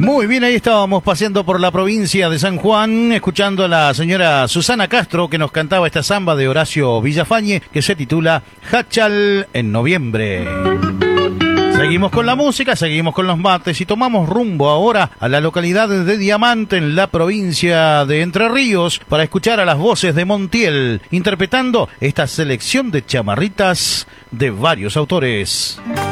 Muy bien, ahí estábamos paseando por la provincia de San Juan, escuchando a la señora Susana Castro, que nos cantaba esta samba de Horacio Villafañe, que se titula Hachal en noviembre. Seguimos con la música, seguimos con los mates y tomamos rumbo ahora a la localidad de Diamante, en la provincia de Entre Ríos, para escuchar a las voces de Montiel, interpretando esta selección de chamarritas de varios autores.